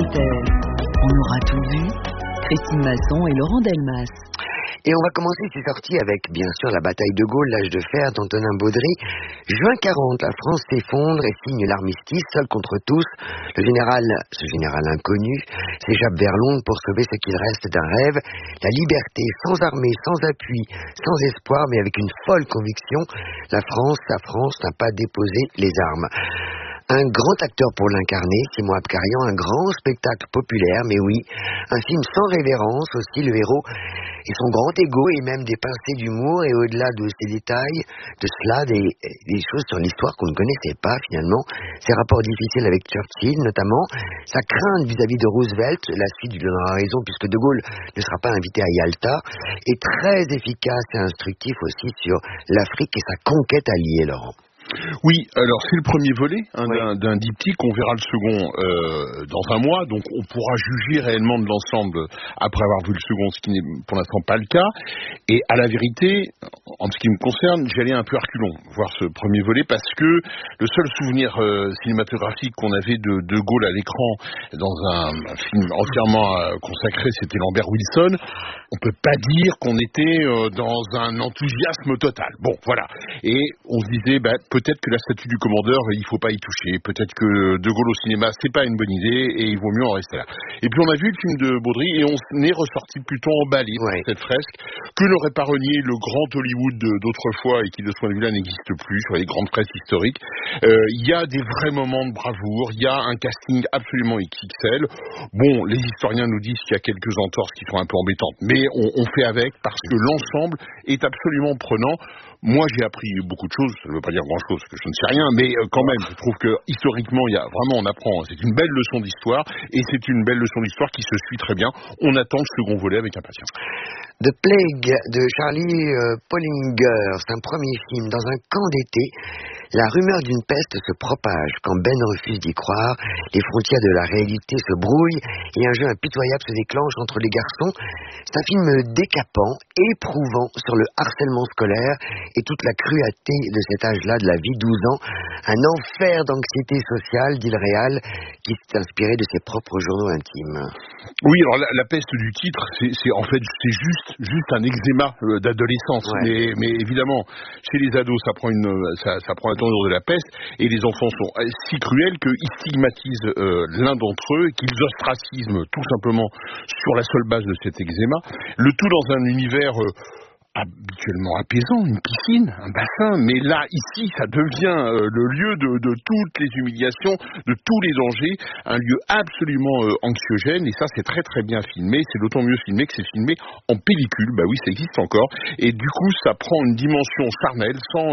Inter. On aura tout vu. Christine Masson et Laurent Delmas. Et on va commencer ces sorties avec, bien sûr, la bataille de Gaulle, l'âge de fer d'Antonin Baudry. Juin 40, la France s'effondre et signe l'armistice, seul contre tous. Ce général inconnu, s'échappe vers Londres pour sauver ce qu'il reste d'un rêve. La liberté, sans armée, sans appui, sans espoir, mais avec une folle conviction. Sa France, n'a pas déposé les armes. Un grand acteur pour l'incarner, Simon Abkarian, un grand spectacle populaire, mais oui, un film sans révérence aussi, le héros et son grand ego et même des pincées d'humour et au-delà de ces détails, de cela, des choses sur l'histoire qu'on ne connaissait pas finalement, ses rapports difficiles avec Churchill notamment, sa crainte vis-à-vis de Roosevelt, la suite lui donnera raison puisque De Gaulle ne sera pas invité à Yalta, est très efficace et instructif aussi sur l'Afrique et sa conquête alliée, Laurent. Oui, alors c'est le premier volet d'un diptyque, on verra le second dans un mois, donc on pourra juger réellement de l'ensemble après avoir vu le second, ce qui n'est pour l'instant pas le cas. Et à la vérité, en ce qui me concerne, j'allais un peu à reculons voir ce premier volet parce que le seul souvenir cinématographique qu'on avait de Gaulle à l'écran dans un film entièrement consacré, c'était Lambert Wilson. On peut pas dire qu'on était dans un enthousiasme total. Bon, voilà. Et on se disait, peut-être que la statue du commandeur, il faut pas y toucher. Peut-être que De Gaulle au cinéma, c'est pas une bonne idée et il vaut mieux en rester là. Et puis on a vu le film de Baudry et on est ressorti plutôt emballé par cette fresque que n'aurait pas renié le grand Hollywood d'autrefois et qui de ce point de vue-là n'existe plus sur les grandes fresques historiques. Il y a des vrais moments de bravoure, il y a un casting absolument XXL. Bon, les historiens nous disent qu'il y a quelques entorses qui sont un peu embêtantes, mais on fait avec parce que l'ensemble est absolument prenant. Moi, j'ai appris beaucoup de choses, ça ne veut pas dire grand-chose, parce que je ne sais rien, mais quand même, je trouve que historiquement, on apprend, c'est une belle leçon d'histoire, et c'est une belle leçon d'histoire qui se suit très bien. On attend le second volet avec impatience. The Plague de Charlie Pollinger, c'est un premier film dans un camp d'été. La rumeur d'une peste se propage quand Ben refuse d'y croire, les frontières de la réalité se brouillent et un jeu impitoyable se déclenche entre les garçons. C'est un film décapant, éprouvant sur le harcèlement scolaire et toute la cruauté de cet âge-là de la vie, 12 ans. Un enfer d'anxiété sociale, dit le réal, qui s'est inspiré de ses propres journaux intimes. Oui, alors la peste du titre, c'est juste un eczéma d'adolescence. Ouais. Mais évidemment, chez les ados, ça prend la tournure de la peste, et les enfants sont si cruels qu'ils stigmatisent l'un d'entre eux, qu'ils ostracisent tout simplement sur la seule base de cet eczéma. Le tout dans un univers habituellement apaisant, une piscine, un bassin, mais là, ici, ça devient le lieu de toutes les humiliations, de tous les dangers, un lieu absolument anxiogène, et ça, c'est très très bien filmé, c'est d'autant mieux filmé que c'est filmé en pellicule, bah oui, ça existe encore, et du coup, ça prend une dimension charnelle, sans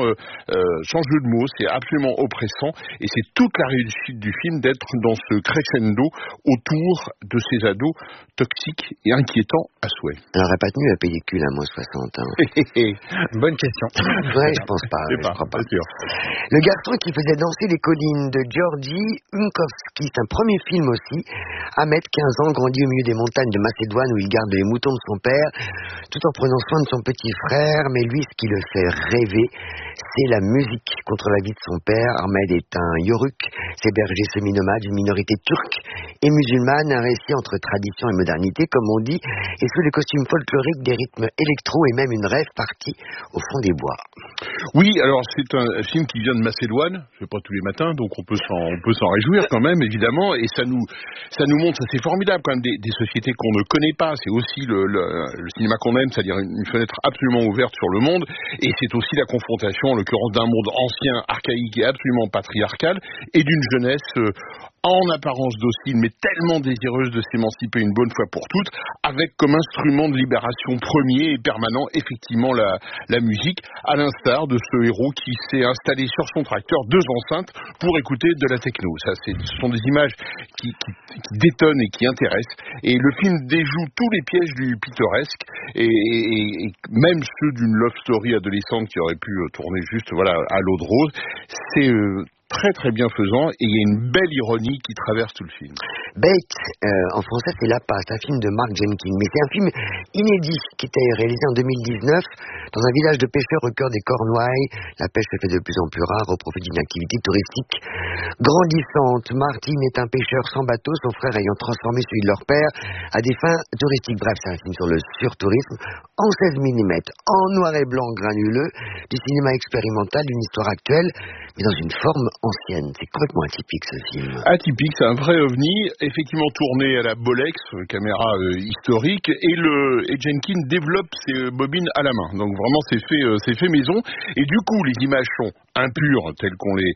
jeu de mots, c'est absolument oppressant, et c'est toute la réussite du film d'être dans ce crescendo autour de ces ados toxiques et inquiétants à souhait. Elle n'aurait pas tenu la pellicule à moins 60 ans. Bonne question. Ouais, je pense pas. Je crois pas. Le garçon qui faisait danser les collines de Georgi Unkovski, c'est un premier film aussi. Ahmed, 15 ans, grandit au milieu des montagnes de Macédoine où il garde les moutons de son père, tout en prenant soin de son petit frère. Mais lui, ce qui le fait rêver, c'est la musique. Contre la vie de son père, Ahmed est un Yoruk, ses bergers semi-nomades, une minorité turque et musulmane, un récit entre tradition et modernité, comme on dit, et sous les costumes folkloriques, des rythmes électro et même une rêve partie au fond des bois. Oui, alors c'est un film qui vient de Macédoine, c'est pas tous les matins, donc on peut s'en réjouir quand même, évidemment, et ça nous montre, c'est formidable quand même, des sociétés qu'on ne connaît pas, c'est aussi le cinéma qu'on aime, c'est-à-dire une fenêtre absolument ouverte sur le monde, et c'est aussi la confrontation, en l'occurrence, d'un monde ancien, archaïque et absolument patriarcal, et d'une jeunesse en apparence docile, mais tellement désireuse de s'émanciper une bonne fois pour toutes, avec comme instrument de libération premier et permanent, effectivement, la musique, à l'instar de ce héros qui s'est installé sur son tracteur, 2 enceintes, pour écouter de la techno. Ce sont des images qui détonnent et qui intéressent, et le film déjoue tous les pièges du pittoresque, et même ceux d'une love story adolescente qui aurait pu tourner juste à l'eau de rose. C'est très très bienfaisant et il y a une belle ironie qui traverse tout le film. Bait, en français c'est L'appât, c'est un film de Mark Jenkins, mais c'est un film inédit qui était réalisé en 2019 dans un village de pêcheurs au cœur des Cornouailles. La pêche se fait de plus en plus rare au profit d'une activité touristique grandissante. Martin est un pêcheur sans bateau, son frère ayant transformé celui de leur père à des fins touristiques. Bref, c'est un film sur le surtourisme en 16 mm, en noir et blanc granuleux, du cinéma expérimental, d'une histoire actuelle, mais dans une forme ancienne. C'est complètement atypique ce film. Atypique, c'est un vrai ovni, effectivement tourné à la Bolex, caméra historique, et Jenkins développe ses bobines à la main. Donc vraiment c'est fait maison, et du coup les images sont impures telles qu'on les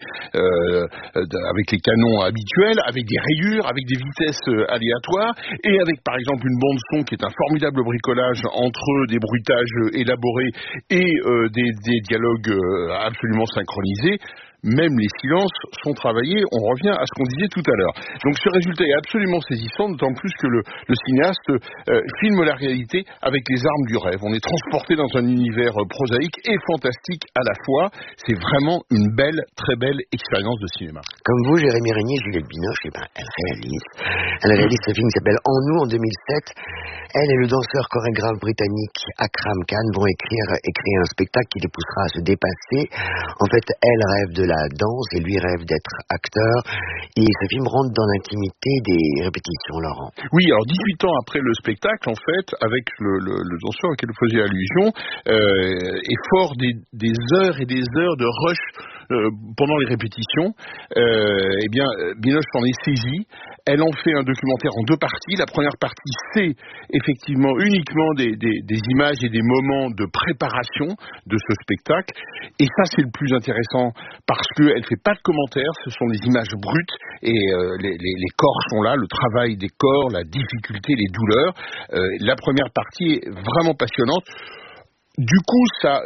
avec les canons habituels, avec des rayures, avec des vitesses aléatoires, et avec par exemple une bande son qui est un formidable bricolage entre des bruitages élaborés et des dialogues absolument synchronisés. Même les silences sont travaillés, on revient à ce qu'on disait tout à l'heure. Donc ce résultat est absolument saisissant, d'autant plus que le cinéaste filme la réalité avec les armes du rêve. On est transporté dans un univers prosaïque et fantastique à la fois. C'est vraiment une belle, très belle expérience de cinéma. Comme vous, Jérémy Régnier, Juliette Binoche, elle réalise ce film qui s'appelle En nous en 2007. Elle et le danseur chorégraphe britannique Akram Khan vont écrire un spectacle qui les poussera à se dépasser. En fait, elle rêve de la danse et lui rêve d'être acteur. Et ce film rentre dans l'intimité des répétitions, Laurent. Oui, alors 18 ans après le spectacle, en fait, avec le danseur auquel vous faisiez allusion, et fort des heures et des heures de rush pendant les répétitions, eh bien, Binoche s'en est saisie. Elle en fait un documentaire en 2 parties. La première partie, c'est effectivement uniquement des images et des moments de préparation de ce spectacle. Et ça, c'est le plus intéressant parce qu'elle ne fait pas de commentaires. Ce sont des images brutes et les corps sont là, le travail des corps, la difficulté, les douleurs. La première partie est vraiment passionnante. Du coup,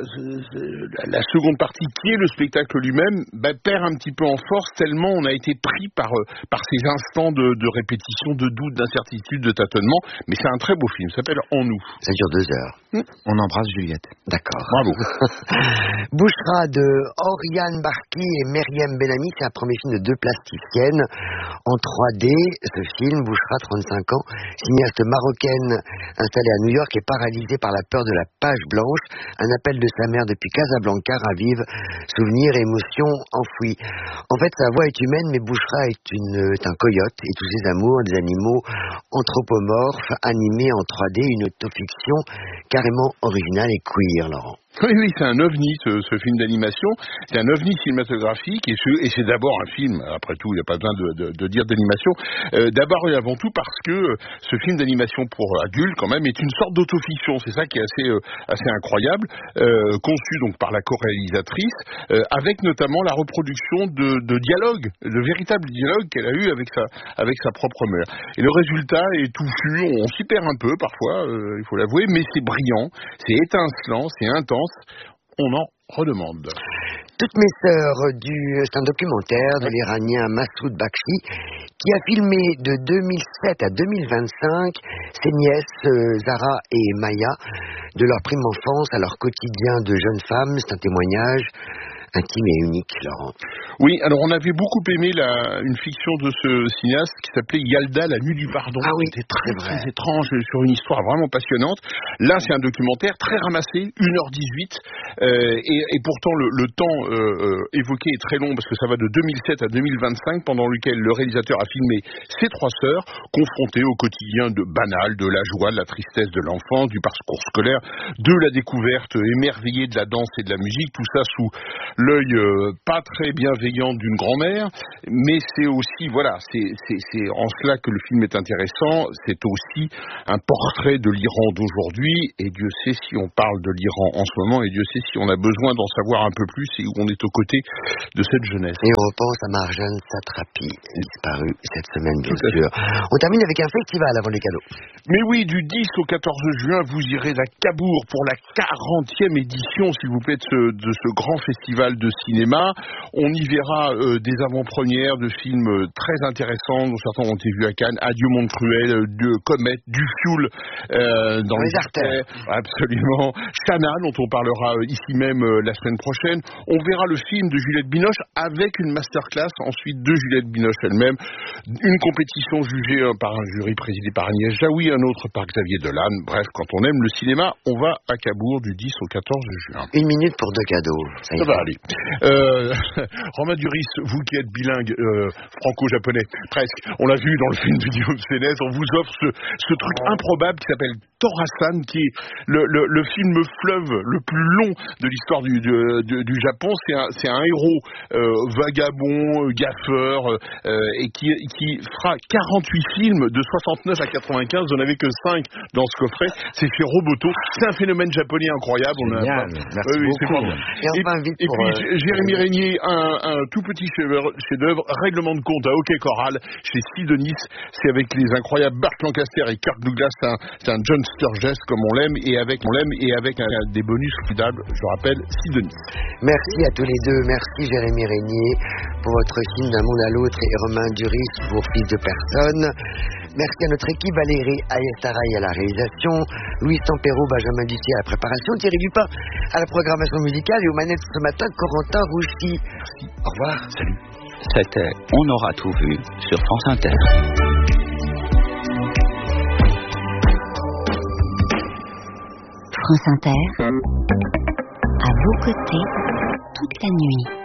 la seconde partie, qui est le spectacle lui-même, perd un petit peu en force tellement on a été pris par ces instants de répétition, de doute, d'incertitude, de tâtonnement. Mais c'est un très beau film, ça s'appelle En nous. Ça dure 2 heures. On embrasse Juliette. D'accord. Bravo. Bouchra de Oriane Barki et Myriam Benami, c'est un premier film de 2 plasticiennes en 3D. Ce film, Bouchra, 35 ans, cinéaste marocaine installée à New York et paralysée par la peur de la page blanche. Un appel de sa mère depuis Casablanca ravive souvenirs et émotions enfouis. En fait, sa voix est humaine, mais Bouchra est un coyote et tous ses amours, des animaux anthropomorphes, animés en 3D, une autofiction carrément originale et queer, Laurent. Oui, c'est un ovni, ce film d'animation. C'est un ovni cinématographique et c'est d'abord un film, après tout, il n'y a pas besoin de dire d'animation, d'abord et avant tout parce que ce film d'animation pour adultes, quand même, est une sorte d'autofiction. C'est ça qui est assez incroyable, conçu donc par la co-réalisatrice, avec notamment la reproduction de dialogues, de véritables dialogues qu'elle a eu avec sa propre mère. Et le résultat est touffu, on s'y perd un peu parfois, il faut l'avouer, mais c'est brillant, c'est étincelant, c'est intense. On en redemande. Toutes mes sœurs, c'est un documentaire de l'Iranien Massoud Bakshi qui a filmé de 2007 à 2025 ses nièces Zara et Maya de leur prime enfance à leur quotidien de jeunes femmes. C'est un témoignage intime et unique, Laurent. Oui, alors on avait beaucoup aimé une fiction de ce cinéaste qui s'appelait Yalda, la nuit du pardon. Ah oui, c'était très étrange, sur une histoire vraiment passionnante. Là, c'est un documentaire très ramassé, 1h18, et pourtant le temps évoqué est très long parce que ça va de 2007 à 2025, pendant lequel le réalisateur a filmé ses 3 sœurs, confrontées au quotidien banal, de la joie, de la tristesse de l'enfance, du parcours scolaire, de la découverte émerveillée de la danse et de la musique, tout ça sous l'œil pas très bienveillant d'une grand-mère, mais c'est aussi, voilà, c'est en cela que le film est intéressant, c'est aussi un portrait de l'Iran d'aujourd'hui, et Dieu sait si on parle de l'Iran en ce moment, et Dieu sait si on a besoin d'en savoir un peu plus, et où on est aux côtés de cette jeunesse. Et on repense à Marjane Satrapi, disparue cette semaine, bien sûr. On termine avec un festival avant les cadeaux. Mais oui, du 10 au 14 juin, vous irez à Cabourg pour la 40e édition, s'il vous plaît, de ce grand festival salles de cinéma. On y verra des avant-premières de films très intéressants, dont certains ont été vus à Cannes. Adieu Monde Cruel, de Comet, du Fuel dans les artères. Absolument. Chana, dont on parlera ici même la semaine prochaine. On verra le film de Juliette Binoche avec une masterclass ensuite de Juliette Binoche elle-même. Une compétition jugée par un jury présidé par Agnès Jaoui, un autre par Xavier Dolan. Bref, quand on aime le cinéma, on va à Cabourg du 10 au 14 juin. 1 minute pour 2 cadeaux. Ça va aller. Romain Duris, vous qui êtes bilingue franco-japonais, presque, on l'a vu dans le film de Guillaume Sénès, on vous offre ce truc improbable qui s'appelle Tora-san, qui est le film fleuve le plus long de l'histoire du Japon. C'est un héros vagabond, gaffeur, et qui fera 48 films de 69 à 95. Vous n'en avez que 5 dans ce coffret. C'est chez Roboto. C'est un phénomène japonais incroyable. Génial. Merci beaucoup. Et puis Jérémy Régnier, un tout petit chef-d'œuvre, Règlement de compte à Hockey Choral chez Sidonis. C'est avec les incroyables Burt Lancaster et Kirk Douglas. C'est un John Sturges comme on l'aime et avec des bonus formidables. Je rappelle, Sidonis. Merci à tous les deux. Merci Jérémy Régnier pour votre film D'un monde à l'autre et Romain Duris pour Fils de personne. Merci à notre équipe, Valérie Ayestaraï à la réalisation, Louis Tampero, Benjamin Dussier à la préparation, Thierry Dupin à la programmation musicale et aux manettes ce matin, Corentin Rouchy. Merci. Au revoir. Salut. C'était On aura tout vu sur France Inter. France Inter, à vos côtés, toute la nuit.